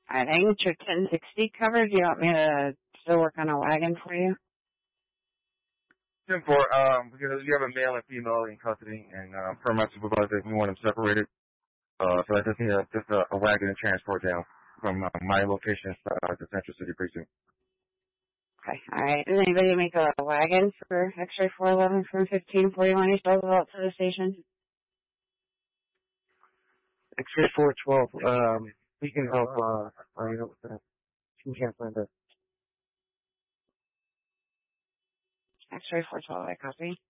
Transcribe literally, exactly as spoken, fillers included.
I think your ten sixty covered. Do you want me to still work on a wagon for you? ten four, um, because you have a male and female in custody, and uh, per my supervisor, we want them separated. Uh, so I just need a, just a, a wagon and transport down from uh, my location uh, to Central City Precinct. Okay, alright. Does anybody make a wagon for X-ray four eleven from fifteen forty-one East Roosevelt to the station? X-ray four twelve, um, we can help, uh, I know with that. We can't find that. X-ray four twelve, I copy.